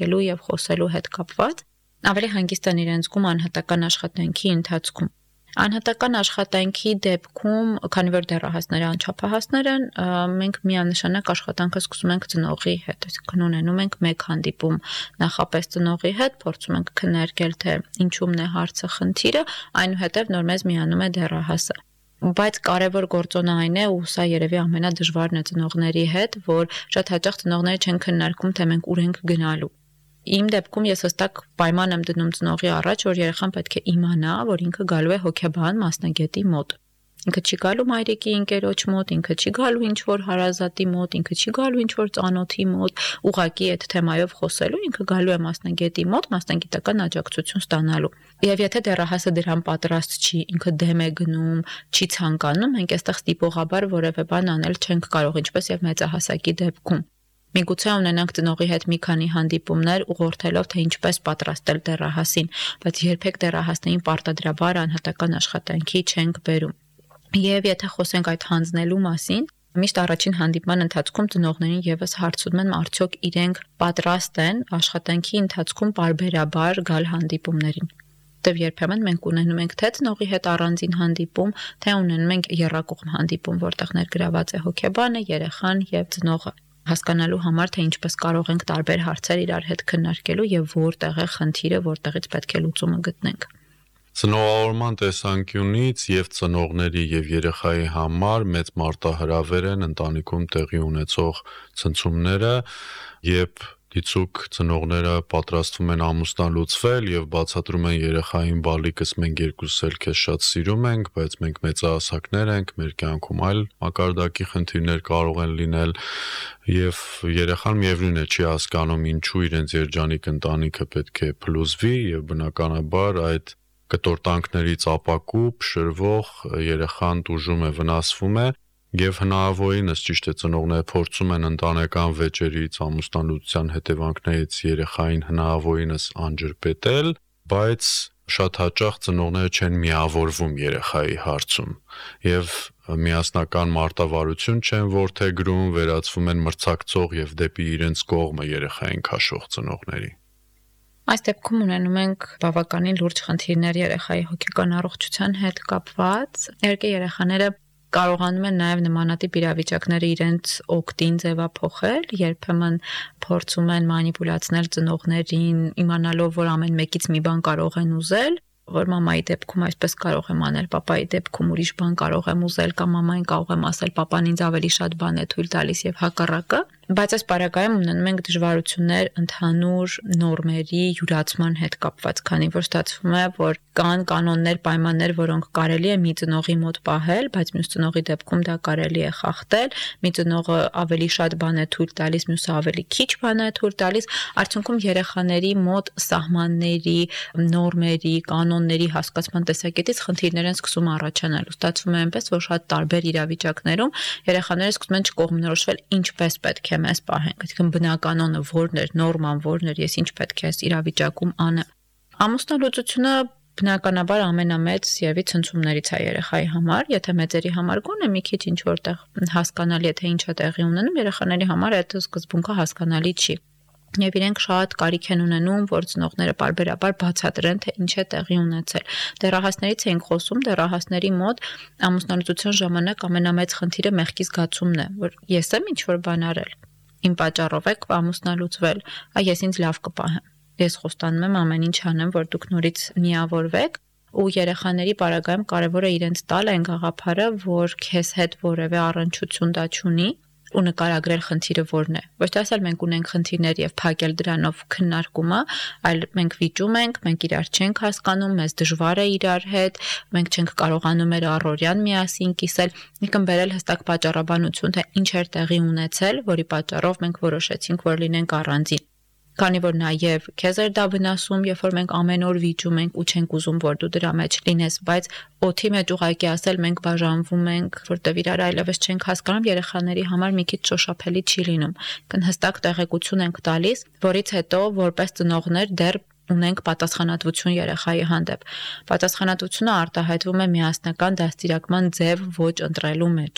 քննարկելու եւ խոսելու հետ կապված ավելի հանգիստ են իրենց զգում անհատական աշխատանքի ընթացքում։ Անհատական աշխատանքի դեպքում, քանի որ դեռահասները անչափահասներ են, մենք միանշանակ աշխատանքը սկսում ենք ծնողի հետ, այսինքն ունենում ենք մեկ հանդիպում նախապես ծնողի հետ, փորձում ենք քննարկել, թե ինչումն է հարցը, խնդիրը, այնուհետև նոր մեզ միանում է դեռահասը։ Բայց կարևոր գործոնը այն է, ու սա երևի ամենադժվարն է ծնողների հետ, որ շատ հաճախ ծնողները չեն քննարկում, թե մենք ուր ենք գնալու։ Իմ դեպքում ես հստակ պայման եմ դնում ծնողի առաջ, որ երեխան պետք է իմանա, որ ինքը գալու է հոգեբան մասնագետի մոտ։ Ինքը չի գալու մայրիկի ընկերոջ մոտ, ինքը չի գալու ինչ-որ հարազատի մոտ, ինքը չի գալու ինչ-որ ծանոթի մոտ, ուղղակի այդ թեմայով խոսելու, ինքը գալու է մասնագետի մոտ, մասնագիտական աջակցություն ստանալու։ Եվ եթե դեռահասը դրան պատրաստ չի, ինքը դեմ է գնում, չի ցանկանում, մենք այստեղ ստիպողաբար որևէ բան անել չենք կարող, ինչպես եւ մեծահասակի դեպքում։ Միգուցե ունենանք ծնողի հետ մի քանի հանդիպումներ ուղղորդելով, թե ինչպես պատրաստել դեռահասին, բայց երբեք դեռահասներին պարտադրաբար անհատական աշխատանքի չենք բերում։ Եվ եթե խոսենք այդ հանձնելու մասին, միշտ առաջին հանդիպման ընթացքում ծնողներին եւս հարցնում են, արդյոք իրենք պատրաստ են աշխատանքի ընթացքում պարբերաբար գալ հանդիպումներին։ Դեռ երբեմն մենք ունենում ենք թե ծնողի հետ առանձին հանդիպում, թե ունենում ենք եռակողմ հանդիպում, որտեղ ներգրաված է հոգեբանը, երեխան եւ ծնողը, հասկանալու համար, թե ինչպես կարող ենք տարբեր հարցեր իրար հետ քննարկելու եւ որտեղ է խնդիրը, որտեղից պետք է լուծումը գտնենք։ Ծնողավորման տեսանկյունից եւ ծնողների եւ երեխայի համար մեծ մարտահրավեր են ընտանիքում տեղի ունեցող ցնցումները, երբ դիցուք ծնողները պատրաստվում են ամուսնալուծվել եւ բացատրում են երեխային բալիկս մենք երկուսս էլ քեզ շատ սիրում ենք, բայց մենք մեծահասակներ ենք, մեր կյանքում այլ մակարդակի խնդիրներ կարող են լինել եւ երեխան միևնույն է չի հասկանում ինչու իրենց երջանիկ ընտանիքը պետք է փլուզվի եւ բնականաբար այդ կտորտանքներից ապակուպ շրվող երեխան տուժում է, վնասվում է եւ հնարավորինս ճիշտ է ծնողները փորձում են ընտանեկան վեճերից ամուսնալուծության հետևանքներից երեխային հնարավորինս անջրպետել, բայց շատ հաճախ ծնողները չեն միավորվում երեխայի հարցում եւ միասնական մարտավարություն չեն որդեգրում, վերածվում են մրցակցող եւ դեպի իրենց կողմը երեխային քաշող ծնողների։ Այս դեպքում ունենում ենք բավականին լուրջ խնդիրներ երեխայի հոգեկան առողջության հետ կապված։ Իհարկե երեխաները կարողանում են նաև նմանատիպ իրավիճակները իրենց օգտին ձևափոխել, երբեմն փորձում են մանիպուլացնել ծնողներին, իմանալով, որ ամեն մեկից մի բան կարող են ուզել, որ մամայի դեպքում այսպես կարող եմ անել, պապայի դեպքում ուրիշ բան կարող եմ ուզել կամ մամային կարող եմ ասել, պապան ինձ ավելի շատ բան է թույլ տալիս եւ հակառակը, բայց այս պարագայում ունենում ենք դժվարություններ ընդհանուր նորմերի յուրացման հետ կապված, քանի որ ստացվում է, որ կան կանոններ, պայմաններ, որոնք կարելի է մի ծնողի մոտ պահել, բայց մյուս ծնողի դեպքում դա կարելի է խախտել, մի ծնողը ավելի շատ բան է թույլ տալիս, մյուսը ավելի քիչ բան է թույլ տալիս, արդյունքում երեխաների մոտ սահմանների, նորմերի, կանոնների հասկացման տեսակետից խնդիրներ են սկսում առաջանալ։ Ստացվում է այնպես, որ շատ տարբեր իրավիճակներում երեխաները սկսում են չկողմնորոշվել ինչպես պետք է մեզ պահենք, այսինքն բնականոնը որն էր, նորման որն էր, ես ինչ պետք է այս իրավիճակում անեմ։ Ամուսնալուծությունը բնականաբար ամենամեծ սիևի ցնցումներից է երեխայի համար, եթե մեծերի համար գոնե մի քիչ ինչ որտեղ հասկանալի է թե ինչ է տեղի ունենում, երեխաների համար այդ սկզբունքը հասկանալի չի։ Եվ իրենք շատ կարիք են ունենում, որ ծնողները պարբերաբար բացատրեն, թե ինչ է տեղի ունեցել։ Դեռահասներից էինք խոսում, դեռահասների մոտ ամուսնալուծության ժամանակ ամենամեծ խնդիրը մեղքի զգացումն է, որ ես եմ ինչ-որ բան արել, իմ պատճառով եք ամուսնալուծվել, ես ինձ լավ կպահեմ։ Ես խոստանում եմ ամեն ինչ անեմ, որ դուք նորից միավորվեք, ու երեխաների պարագայում կարևոր է իրենց տալ այն գաղափարը, որ քեզ հետ որևէ առնչություն դա չունի, ու նկարագրել խնդիրը որն է։ Ոչ թե ասել մենք ունենք խնդիրներ եւ փակել դրանով քննարկումը, այլ մենք վիճում ենք, մենք իրար չենք հասկանում, մեզ դժվար է իրար հետ, մենք չենք կարողանում մեր առօրյան միասին կիսել, եկան բերել հստակ պատճառաբանություն, թե ինչ էր տեղի ունեցել, որի պատճառով մենք որոշեցինք, որ լինենք առանձին։ Քանի որ նաև քեզ էր դա վնասում, երբ որ մենք ամեն օր վիճում ենք ու չենք ուզում, որ դու դրա մեջ լինես, բայց օդի մեջ ուղղակի ասել մենք բաժանվում ենք, որտեվ իրար այլևս չենք հասկանում, երեխաների համար մի քիչ շոշափելի չի լինում։ Հստակ տեղեկություն ենք տալիս, որից հետո որպես ծնողներ դեռ ունենք պատասխանատվություն երեխայի հանդեպ։ Պատասխանատվությունը արտահայտվում է միասնական դաստիարակման ձև ոչ ընտրելու մեջ։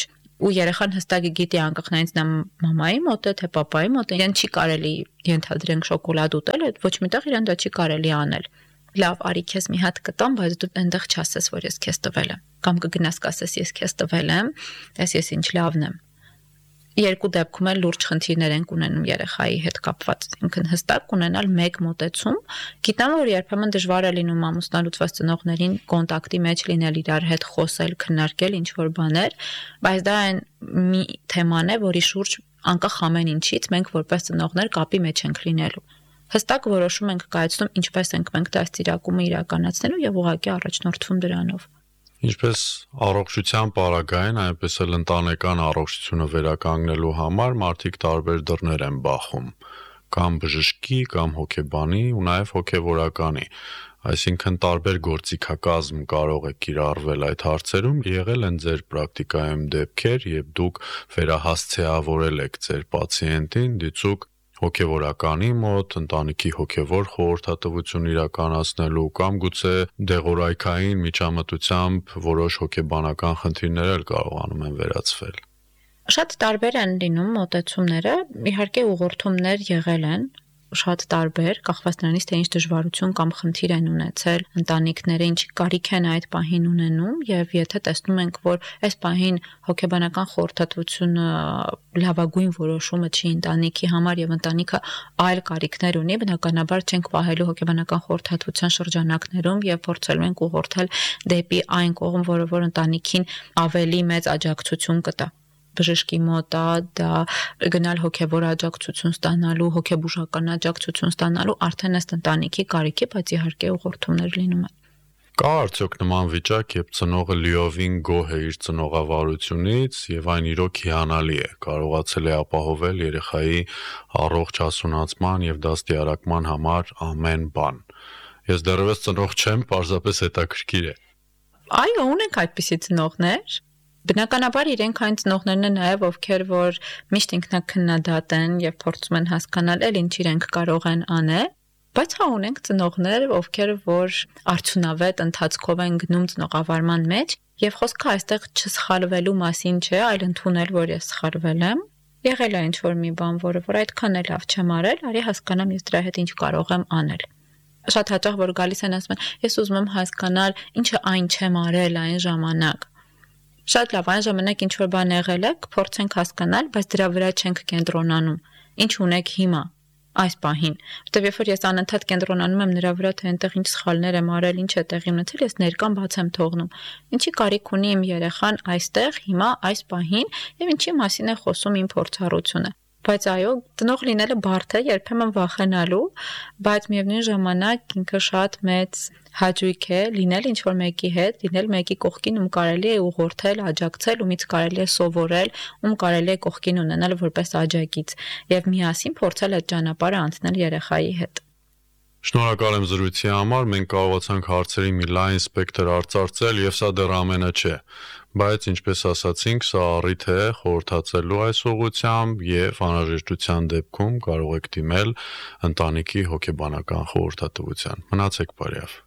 ու երեխան հստակ գիտի անկախ նրանից նա մամայի մոտ է թե պապայի մոտ է, իրեն չի կարելի ենթադրենք շոկոլադ ուտել, ոչ միտեղ իրեն դա չի կարելի անել։ Լավ, արի քեզ մի հատ կտամ, բայց դու այնտեղ չասես, որ ես քեզ տվել եմ, կամ կգնաս կասես ես քեզ տվել եմ, ես ինչ լավն եմ։ Երկու դեպքում էլ լուրջ խնդիրներ են ունենում երեխայի հետ կապված, ինքն հստակ ունենալ մեկ մոտեցում, գիտեմ որ երբեմն դժվար է լինում ամուսնալուծված ծնողներին կոնտակտի մեջ լինել իրար հետ խոսել, քննարկել ինչ որ բաներ, բայց դա այն մի թեման է, որի շուրջ անկախ ամեն ինչից մենք որպես ծնողներ կապի մեջ ենք լինելու։ Հստակ որոշում ենք կայացնում ինչպես ենք մենք դա ծիրակումը իրականացնելու եւ ուղղակի առաջնորդվում դրանով։ Ինչպես առողջության պարագային, այնպես էլ ընտանեկան առողջությունը վերականգնելու համար մարդիկ տարբեր դռներ են բախում, կամ բժշկի, կամ հոգեբանի ու նաև հոգեվորականի, այսինքն տարբեր գործիքակազմ կարող է կիրառվել այդ հարցերում, եղել են ձեր պրակտիկայում դեպքեր, երբ դուք վերահասցեավորել եք ձեր պացիենտին, դիցուք հոգևորականի մոտ, ընտանիքի հոգևոր խորհրդատվություն իրականացնելու կամ գուցե դեղորայքային միջամտությամբ որոշ հոգեբանական խնդիրներ էլ կարողանում են վերացվել։ Շատ տարբեր են լինում մոտեցումները, իհարկե ուղղորդումներ եղել են, շատ տարբեր, կախված նրանից թե ինչ դժվարություն կամ խնդիր են ունեցել ընտանիքները, ինչ կարիք են այդ պահին ունենում եւ եթե տեսնում ենք, որ այս պահին հոգեբանական խորհրդատվությունը լավագույն որոշումը չի ընտանիքի համար եւ ընտանիքը այլ կարիքներ ունի, բնականաբար չենք պահելու հոգեբանական խորհրդատվության շրջանակներում եւ փորձելու ենք ուղղորդել դեպի այն կողմ, որը որ ընտանիքին ավելի մեծ աջակցություն կտա։ Բժշկի մոտ դա գնալ հոգևոր աջակցություն ստանալու, հոգեբուժական աջակցություն ստանալու արդեն ըստ ընտանիքի կարիքի, բայց իհարկե ուղղորդումներ լինում են։ Կա արդյոք նման վիճակ, երբ ծնողը լիովին գոհ է իր ծնողավարությունից եւ այն իրոք հիանալի է, կարողացել է ապահովել երեխայի առողջ հասունացման եւ դաստիարակման համար ամեն բան։ Ես դեռևս ծնող չեմ, պարզապես հետաքրքիր է։ Այո, ունենք այդպիսի ծնողներ։ Բնականաբար իրենք այն ծնողներն են նաև ովքեր որ միշտ ինքնակնդատ են եւ փորձում են հասկանալ էլ ինչ իրենք կարող են անել, բայց հա ունենք ծնողներ, ովքեր որ արդյունավետ ընթացքով են գնում ծնողավարման մեջ եւ խոսքը այստեղ չսխալվելու մասին չէ, այլ ընդունել, որ ես սխալվել եմ։ Եղել է ինչ որ մի բան, որը որ այդքան էլ լավ չեմ արել, արի հասկանամ ես դրա հետ ինչ կարող եմ անել։ Շատ հաճախ որ գալիս են ասում են, ես ուզում եմ հասկանալ ինչը այն չեմ արել այն ժամանակ։ Շատ լավ, այն ժամանակ ինչ որ բան եղել է, փորձենք հասկանալ, բայց դրա վրա չենք կենտրոնանում։ Ինչ ունեք հիմա, այս պահին։ Որտեւ երբ որ ես անընդհատ կենտրոնանում եմ նրա վրա, թե այնտեղ ինչ սխալներ եմ արել, ինչ է տեղի ունեցել, ես ներկան բաց եմ թողնում։ Ինչի կարիք ունի իմ երեխան այստեղ, հիմա, այս պահին, եւ ինչի մասին է խոսում իմ փորձառությունը։ Բայց այո, ծնող լինելը բարդ է, երբեմն վախենալու, բայց միևնույն ժամանակ ինքը շատ մեծ հաճույք է լինել ինչ որ մեկի հետ, լինել մեկի կողքին, ում կարելի է ուղղորդել, աջակցել, ումից կարելի է սովորել, ում կարելի է կողքին ունենալ որպես աջակից եւ միասին փորձել այդ ճանապարհը անցնել երեխայի հետ։ Շնորհակալ եմ զրույցի համար, մենք կարողացանք հարցերի մի լայն սպեկտր արծարծել եւ սա դեռ ամենը չէ, բայց ինչպես ասացինք, սա առիթ է խորհրդածելու այս ուղղությամբ եւ անհրաժեշտության դեպքում կարող եք դիմել ընտանիքի հոգեբանական խորհրդատվության։ Մնացեք բարյավ։